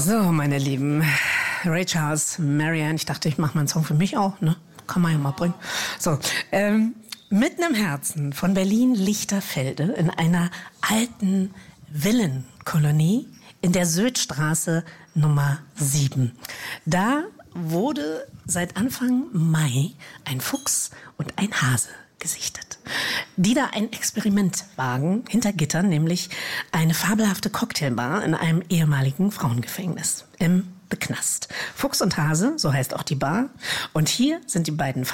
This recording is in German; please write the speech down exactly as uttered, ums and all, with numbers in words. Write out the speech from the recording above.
So, meine Lieben, Ray Charles, Marianne, ich dachte, ich mache mal einen Song für mich auch, ne? Kann man ja mal bringen. So, ähm, mitten im Herzen von Berlin-Lichterfelde in einer alten Villenkolonie in der Södstraße Nummer sieben. Da wurde seit Anfang Mai ein Fuchs und ein Hase gesichtet, die da ein Experiment wagen, hinter Gittern, nämlich eine fabelhafte Cocktailbar in einem ehemaligen Frauengefängnis im Beknast. Fuchs und Hase, so heißt auch die Bar. Und hier sind die beiden